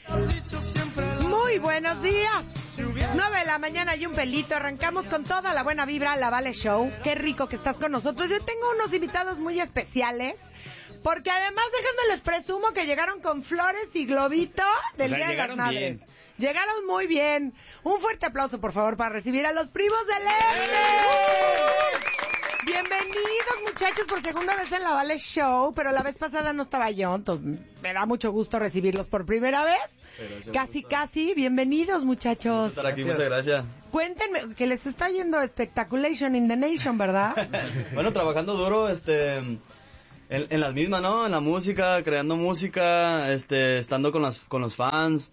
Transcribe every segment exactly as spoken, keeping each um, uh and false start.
Muy buenos días. nueve de la mañana y un pelito. Arrancamos con toda la buena vibra La Vale Show. Qué rico que estás con nosotros. Yo tengo unos invitados muy especiales. Porque además, déjenme les presumo que llegaron con flores y globito del o sea, Día de las Madres. Bien. Llegaron muy bien. Un fuerte aplauso, por favor, para recibir a los primos del Este. Bienvenidos, muchachos, por segunda vez en La Vale Show. Pero la vez pasada no estaba yo, entonces me da mucho gusto recibirlos por primera vez. Gracias, casi, gusto. casi. Bienvenidos, muchachos. Estar aquí, muchas gracias. Cuéntenme, que les está yendo Spectaculation in the Nation, ¿verdad? Bueno, trabajando duro, este... En, en las mismas, ¿no? En la música, creando música, este, estando con las, con los fans,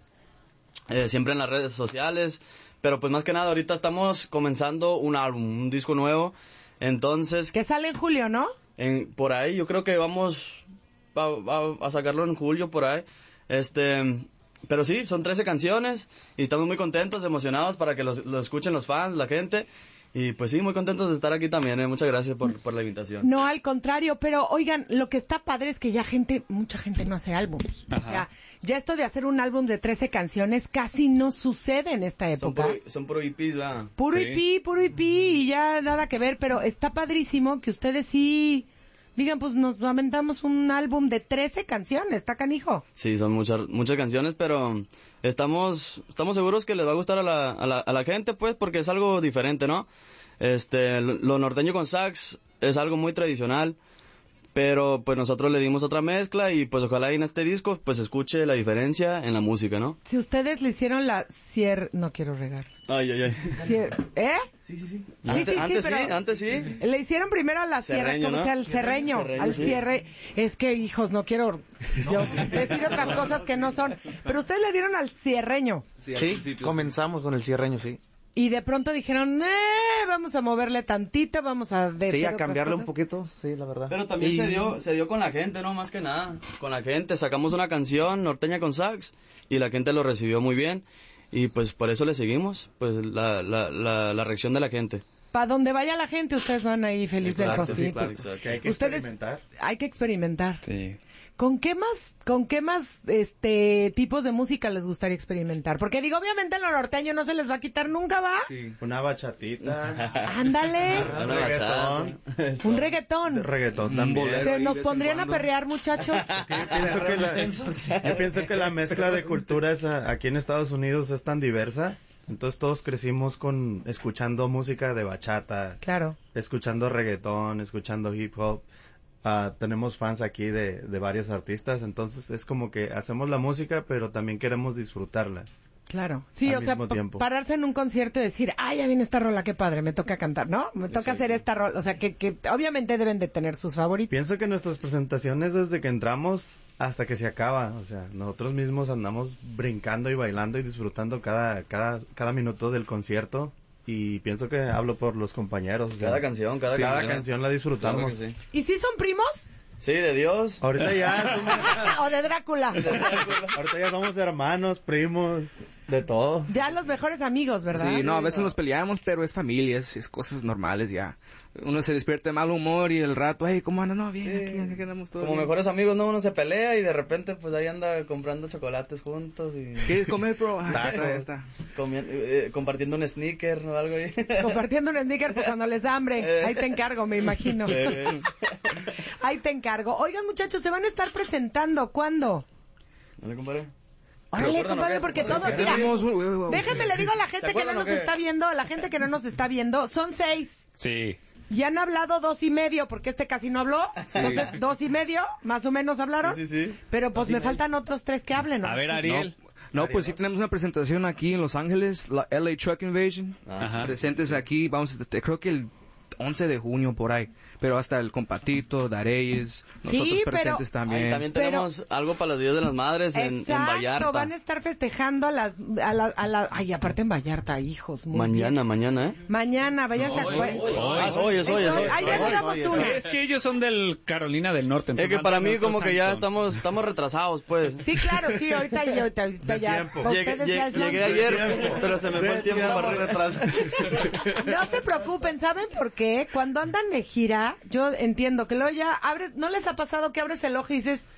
eh, siempre en las redes sociales, pero pues más que nada ahorita estamos comenzando un álbum, un disco nuevo, entonces... Que sale en julio, ¿no? En, por ahí, yo creo que vamos a, a, a sacarlo en julio, por ahí, este... Pero sí, son trece canciones y estamos muy contentos, emocionados para que los, lo escuchen los fans, la gente. Y pues sí, muy contentos de estar aquí también, ¿eh? Muchas gracias por, por la invitación. No, al contrario, pero oigan, lo que está padre es que ya gente, mucha gente no hace álbumes. Ajá. O sea, ya esto de hacer un álbum de trece canciones casi no sucede en esta época. Son puro, son puro E Pes, ¿verdad? Puro sí. E P, puro E P y ya nada que ver, pero está padrísimo que ustedes sí... Digan, pues nos lamentamos un álbum de trece canciones, ¿está canijo? Sí, son muchas muchas canciones, pero estamos estamos seguros que les va a gustar a la, a la, a la gente, pues, porque es algo diferente, ¿no? Este, lo, lo norteño con sax es algo muy tradicional, pero pues nosotros le dimos otra mezcla y pues ojalá en este disco pues escuche la diferencia en la música, ¿no? Si ustedes le hicieron la cier... No quiero regar. Ay, ay, ay. Cier... ¿Eh? Sí, sí, sí. Sí, Antes sí, sí, antes, pero sí, antes sí. Le hicieron primero a la sierra, Cerreño, como ¿no? sea, al cerreño, Cerreño, al sí. cierre. Es que, hijos, no quiero yo decir otras cosas que no son. Pero ustedes le dieron al cierreño. Sí, sí comenzamos con el cierreño, sí. Y de pronto dijeron, eh, vamos a moverle tantito, vamos a... Sí, a cambiarle un poquito, sí, la verdad. Pero también y... se dio se dio con la gente, ¿no? Más que nada, con la gente. Sacamos una canción, norteña con sax, y la gente lo recibió muy bien. Y pues por eso le seguimos, pues la, la, la, la reacción de la gente. Para donde vaya la gente, ustedes van ahí feliz del cosito. Sí, claro, exacto. Que hay que ustedes, experimentar. Hay que experimentar. Sí. ¿Con qué más, con qué más, este, tipos de música les gustaría experimentar? Porque digo, obviamente lo norteño no se les va a quitar nunca, ¿va? Sí. Una bachatita. Ándale. Un reggaetón. Un reggaetón. Reggaetón también. ¿Se nos pondrían a perrear, muchachos? Yo pienso que la, yo pienso que la mezcla de culturas aquí en Estados Unidos es tan diversa. Entonces todos crecimos con escuchando música de bachata. Claro. Escuchando reggaetón, escuchando hip hop. Uh, tenemos fans aquí de, de varios artistas, entonces es como que hacemos la música, pero también queremos disfrutarla. Claro, sí, o sea, p- pararse en un concierto y decir, ay, ya viene esta rola, qué padre, me toca cantar, ¿no? Me toca Exacto. hacer esta rola, o sea, que, que obviamente deben de tener sus favoritos. Pienso que nuestras presentaciones desde que entramos hasta que se acaba, o sea, nosotros mismos andamos brincando y bailando y disfrutando cada, cada, cada minuto del concierto. Y pienso que hablo por los compañeros. O sea, cada canción, cada, sí, cada canción. canción la disfrutamos. Claro sí. ¿Y si son primos? Sí, de Dios. Ahorita ya somos... o de Drácula. Ahorita ya somos hermanos, primos, de todo. Ya los mejores amigos, ¿verdad? Sí, no, a veces nos peleamos, pero es familia, es, es cosas normales ya. Uno se despierta de mal humor y el rato, hey, ¿cómo andan? No, bien, sí. aquí, aquí quedamos todos Como bien. mejores amigos, ¿no? Uno se pelea y de repente, pues ahí anda comprando chocolates juntos y... ¿Quieres comer, bro? Ah, está. Comiendo, eh, compartiendo un sneaker o algo ahí. Compartiendo un sneaker pues cuando les da hambre. Ahí te encargo, me imagino. Ahí te encargo. Oigan, muchachos, se van a estar presentando. ¿Cuándo? ¿No le compadre? Órale, compadre, porque todos... Mira, déjenme le digo a la gente que no nos qué? está viendo, a la gente que no nos está viendo, son seis. Sí. Y han hablado dos y medio, porque este casi no habló. Sí. Entonces, dos y medio, más o menos hablaron. Sí, sí, sí. Pero pues me faltan otros tres que hablen, ¿no? A ver, Ariel. No, no Ariel, pues sí tenemos una presentación aquí en Los Ángeles, la L A Truck Invasion. Ajá. Presentes sí, sí. aquí, vamos, creo que el once de junio por ahí, pero hasta el Compatito, Dareyes, nosotros sí, presentes pero, también. Ay, también tenemos pero, algo para los días de las madres en, exacto, en Vallarta. Van a estar festejando a las, a la, a la, ay, aparte en Vallarta, hijos, muy mañana, bien. mañana, ¿eh? Mañana, váyanse no, a hoy, hoy, ah, hoy, es hoy, es hoy. Ahí ya tiramos una. Es que ellos son del Carolina del Norte. Es que para mí como que ya estamos, estamos retrasados, pues. Sí, claro, sí, ahorita ya, ahorita, ahorita ya. Llegué, llegué, llegué ayer, pero se me fue el tiempo para retrasar. No se preocupen, ¿saben por qué? Cuando andan de gira, yo entiendo que luego ya abres, ¿no les ha pasado que abres el ojo y dices,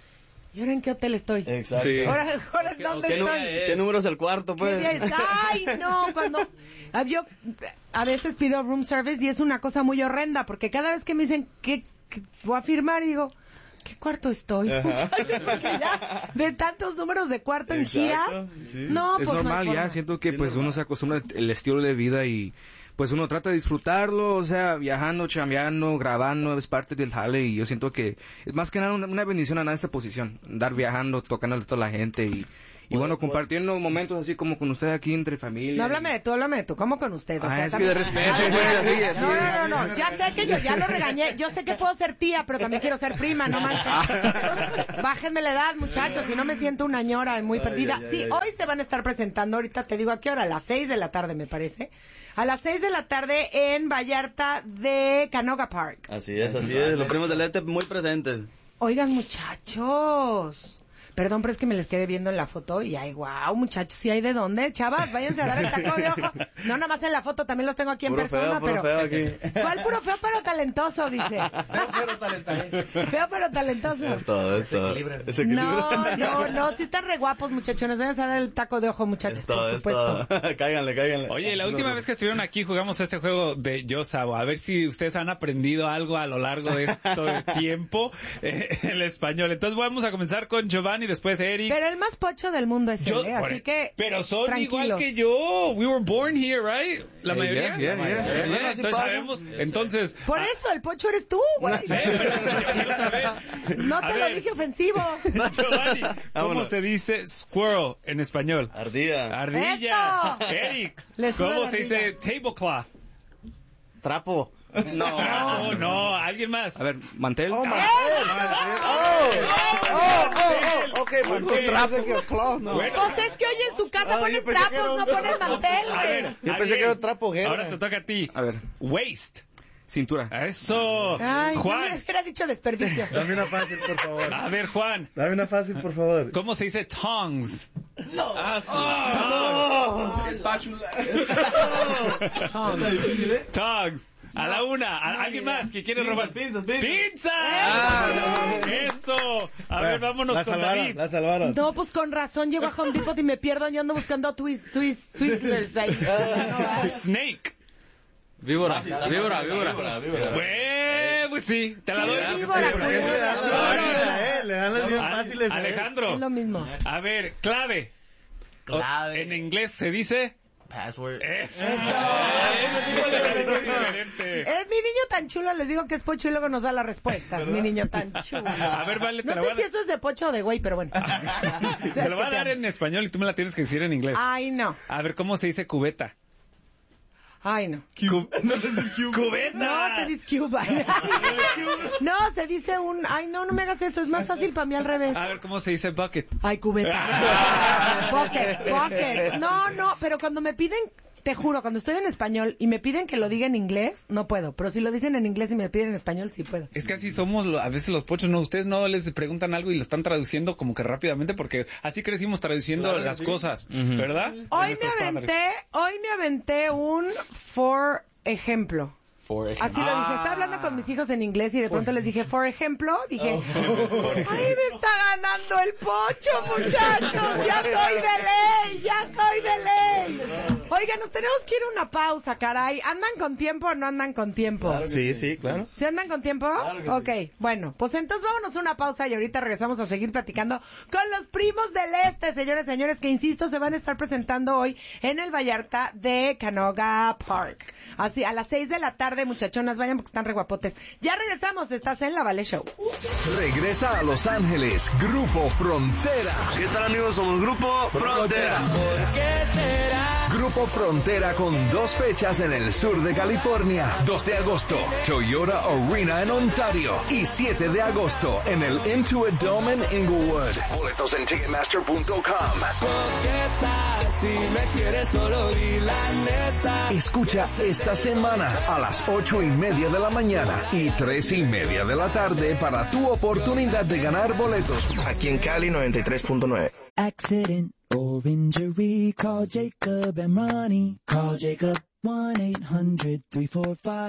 ¿Y ahora en qué hotel estoy? Exacto. Sí. Ahora, ahora ¿Qué- ¿dónde ¿Qué, nu- estoy? qué número es el cuarto, ¿Qué pues? día es? Ay, no, cuando ah, yo a veces pido room service y es una cosa muy horrenda porque cada vez que me dicen que, que voy a firmar digo, ¿qué cuarto estoy? Muchachos, porque ya de tantos números de cuarto en Exacto, giras, sí. no, Es pues no normal hay ya, forma. siento que Sí, pues normal. uno se acostumbra al estilo de vida y pues uno trata de disfrutarlo, o sea, viajando, chambeando, grabando, es parte del jale y yo siento que es más que nada una, una bendición andar en esta posición, andar viajando, tocándole a toda la gente y, y Bueno, bueno, bueno. compartiendo momentos así como con usted aquí entre familia. No, háblame de tú, háblame de tú, ¿cómo con usted? O Ah, sea, es que de también- respeto, Ah, pues, así, así. No, no, no, no, ya sé que yo ya lo regañé, yo sé que puedo ser tía, pero también quiero ser prima, no manches. Bájenme la edad, muchachos, si no me siento una ñora muy Ay, perdida. ay, ay, Sí, ay. hoy se van a estar presentando, ahorita te digo a qué hora, a las seis de la tarde me parece. A las seis de la tarde en Vallarta de Canoga Park. Así es, así es. Los primos del Este muy presentes. Oigan, muchachos. Perdón, pero es que me les quedé viendo en la foto y ay, wow, muchachos, ¿sí hay de dónde? Chavas, váyanse a dar el taco de ojo. No, nada más en la foto, también los tengo aquí en Puro persona, feo, puro pero... feo aquí. ¿Cuál puro feo pero talentoso, dice? Feo pero talentoso. Es todo, es todo. Ese equilibrio. No, no, no, sí están re guapos, muchachones. Váyanse a dar el taco de ojo, muchachos, Es por todo, es todo. supuesto. Cáiganle, cáiganle. Oye, la última vez que estuvieron aquí jugamos este juego de Yo Sabo. A ver si ustedes han aprendido algo a lo largo de este tiempo eh, el español. Entonces vamos a comenzar con Giovanni, después Eric. Pero el más pocho del mundo es Yo- él, ¿eh? por- Así que pero son tranquilos. igual que yo. We were born here, right? La Eh, mayoría. yeah, yeah, La mayoría. yeah. Yeah, Bueno, así entonces pasa. sabemos. Entonces. Por ah, eso, el pocho eres tú, güey. sí, pero yo quiero saber. No A te lo ver, dije ofensivo. Giovanni, ¿cómo Vámonos. se dice squirrel en español? Ardilla. Ardilla. ¡Eso! Eric, Le suda ¿cómo la se dice ardilla. tablecloth? Trapo. No, no, no, alguien más. A ver, mantel. ¡Eh! Ok, mantel, trapo, que cloth, no. Bueno, Pues es que hoy en su casa Ah, ponen yo pensé que era trapos, no un- ponen mantel, a ver, güey. Yo a pensé ver, que era un trapo, Gerda. Ahora te toca a ti. A ver, Waist. cintura. Eso. Ay, no me Juan. hubiera dicho desperdicio. Dame una fácil, por favor. A ver, Juan. Dame una fácil, por favor. ¿Cómo se dice tongs? Ah, sí. Tongs. Tongs. A la una. ¿A- ¿Alguien más que quiere robar? Pinzas, pinzas. ¡Pinza! Ah, Eso. A ver, vámonos la con salvaron, David. la salvaron. No, pues con razón llego a Home Depot y me pierdo y ando buscando twist, twist, twistlers ahí. No, ay. Snake. Víbora, víbora, víbora. Víbora, víbora. Pues, pues sí, te la Sí, doy. víbora, Porque- culebra. Le dan las fáciles, eh, le dan las bien Ale- fáciles. eh. Alejandro. Es lo mismo. A ver, clave. Clave. En inglés se dice... Password. Eso. Eso. Diferente. Es mi niño tan chulo, les digo que es pocho y luego nos da la respuesta. Mi niño tan chulo. A ver, vale, te No la sé voy a si dar. eso es de pocho o de güey, pero bueno. Te lo voy a dar en español y tú me la tienes que decir en inglés. Ay, no. A ver, ¿cómo se dice cubeta? Ay, no. Cu- ¡Cubeta! No, se dice Cuba. No, se dice un... Ay, no, no me hagas eso. Es más fácil para mí al revés. A ver, ¿cómo se dice bucket? Ay, cubeta. Bucket, bucket. No, no, pero cuando me piden... Te juro, cuando estoy en español y me piden que lo diga en inglés, no puedo. Pero si lo dicen en inglés y me piden en español, sí puedo. Es que así somos lo- a veces los pochos, ¿no? Ustedes no les preguntan algo y lo están traduciendo como que rápidamente porque así crecimos traduciendo Claro que las sí. cosas, Ujú. ¿verdad? Hoy Nuestros me padres. aventé, hoy me aventé un for ejemplo. For Así lo dije, estaba hablando con mis hijos en inglés y de pronto les dije, por ejemplo, dije, ¡ay, me está ganando el pocho, muchachos! ¡Ya soy de ley! ¡Ya soy de ley! Oigan, nos tenemos que ir a una pausa, caray. ¿Andan con tiempo o no andan con tiempo? Sí, sí, claro. ¿Se andan con tiempo? Claro que ok, bueno, pues entonces vámonos a una pausa y ahorita regresamos a seguir platicando con los primos del este, señores y señores, que insisto, se van a estar presentando hoy en el Vallarta de Canoga Park. Así, a las seis de la tarde, muchachonas, vayan porque están re guapotes. Ya regresamos, estás en La Vale Show. Regresa a Los Ángeles, Grupo Frontera. ¿Qué tal, amigos? Somos Grupo Frontera. Grupo Frontera con dos fechas en el sur de California. dos de agosto, Toyota Arena en Ontario. Y siete de agosto en el Intuit Dome en Inglewood. Boletos en ticketmaster punto com. Escucha esta semana a las ocho y media de la mañana y tres y media de la tarde para tu oportunidad de ganar boletos. Aquí en Cali noventa y tres punto nueve. Accident or injury, call Jacob and Ronnie. Call Jacob one eight hundred three four five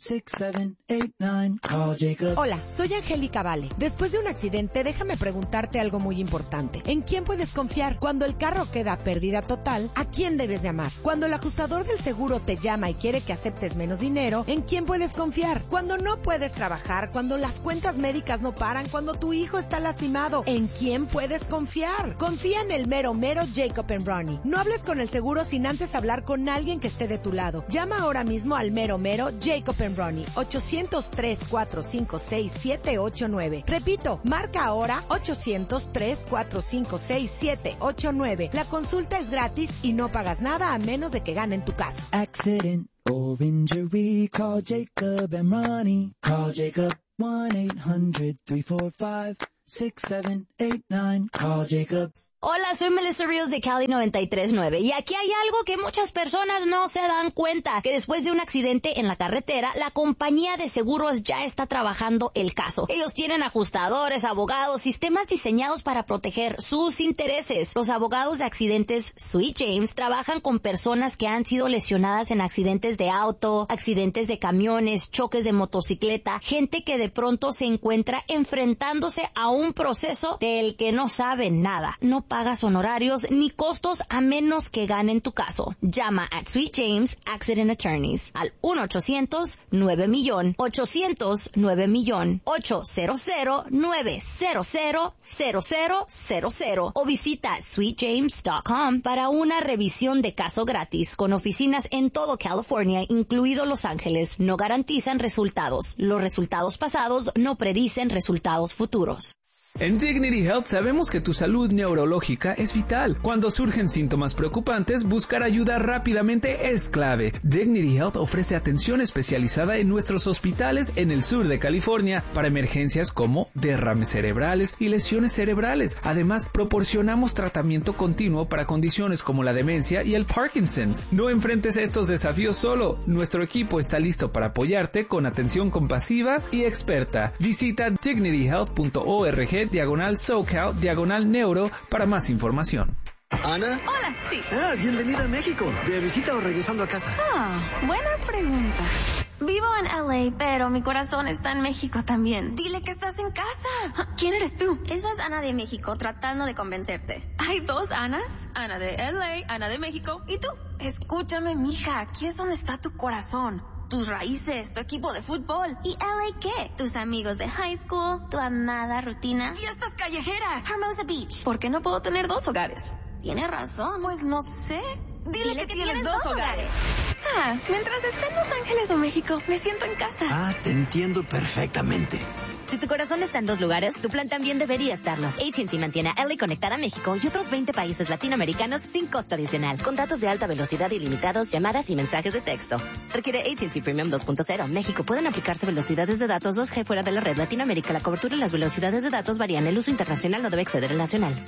six seven eight nine. Call Jacob. Hola, soy Angélica Vale. Después de un accidente, déjame preguntarte algo muy importante. ¿En quién puedes confiar? Cuando el carro queda pérdida total, ¿a quién debes llamar? Cuando el ajustador del seguro te llama y quiere que aceptes menos dinero, ¿en quién puedes confiar? Cuando no puedes trabajar, cuando las cuentas médicas no paran, cuando tu hijo está lastimado, ¿en quién puedes confiar? Confía en el mero mero Jacob and Ronnie. No hables con el seguro sin antes hablar con alguien que esté de tu lado. Llama ahora mismo al mero mero Jacob and Ronnie. ochocientos tres, cuatro cinco seis, siete ocho nueve. Repito, marca ahora ochocientos tres, cuatro cinco seis, siete ocho nueve. La consulta es gratis y no pagas nada a menos de que ganen tu caso. Accident or injury, call Jacob and Ronnie. Call Jacob one eight hundred, three four five, six seven eight nine. Call Jacob. Hola, soy Melissa Ríos de Cali noventa y tres punto nueve y aquí hay algo que muchas personas no se dan cuenta, que después de un accidente en la carretera, la compañía de seguros ya está trabajando el caso. Ellos tienen ajustadores, abogados, sistemas diseñados para proteger sus intereses. Los abogados de accidentes Sweet James trabajan con personas que han sido lesionadas en accidentes de auto, accidentes de camiones, choques de motocicleta, gente que de pronto se encuentra enfrentándose a un proceso del que no saben nada. No pagas honorarios ni costos a menos que ganen tu caso. Llama a Sweet James Accident Attorneys al uno ochocientos nueve millón, ochocientos nueve millón, ochocientos nueve cero cero cero cero cero cero o visita sweet james punto com para una revisión de caso gratis con oficinas en todo California, incluido Los Ángeles. No garantizan resultados. Los resultados pasados no predicen resultados futuros. En Dignity Health sabemos que tu salud neurológica es vital. Cuando surgen síntomas preocupantes, buscar ayuda rápidamente es clave. Dignity Health ofrece atención especializada en nuestros hospitales en el sur de California para emergencias como derrames cerebrales y lesiones cerebrales. Además, proporcionamos tratamiento continuo para condiciones como la demencia y el Parkinson's. No enfrentes estos desafíos solo. Nuestro equipo está listo para apoyarte con atención compasiva y experta. Visita dignity health punto org diagonal SoCal, diagonal neuro para más información. ¿Ana? Hola, sí. Ah, bienvenida a México. ¿De visita o regresando a casa? Ah, buena pregunta. Vivo en L A, pero mi corazón está en México también. Dile que estás en casa. ¿Quién eres tú? Esa es Ana de México, tratando de convencerte. ¿Hay dos Anas? Ana de L A, Ana de México. ¿Y tú? Escúchame, mija. Aquí es donde está tu corazón. Tus raíces, tu equipo de fútbol. ¿Y L A qué? Tus amigos de high school, tu amada rutina. ¿Y estas callejeras? Hermosa Beach. ¿Por qué no puedo tener dos hogares? Tienes razón. Pues no sé. Dile, Dile que, que tienes, tienes dos dos hogares. Ah, mientras esté en Los Ángeles o México, me siento en casa. Ah, te entiendo perfectamente. Si tu corazón está en dos lugares, tu plan también debería estarlo. A T and T mantiene a L A conectada a México y otros veinte países latinoamericanos sin costo adicional. Con datos de alta velocidad ilimitados, llamadas y mensajes de texto. Requiere A T and T Premium dos punto cero. México. Pueden aplicarse velocidades de datos dos G fuera de la red. Latinoamérica. La cobertura y las velocidades de datos varían. El uso internacional no debe exceder el nacional.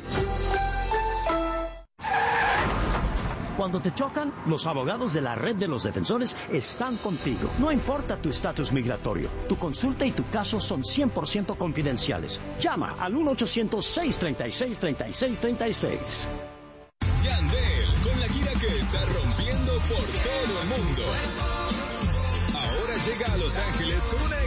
Cuando te chocan, los abogados de la Red de los Defensores están contigo. No importa tu estatus migratorio, tu consulta y tu caso son cien por ciento confidenciales. Llama al uno ochocientos, seis treinta y seis, treinta y seis treinta y seis. Yandel, con la gira que está rompiendo por todo el mundo. Ahora llega a Los Ángeles con una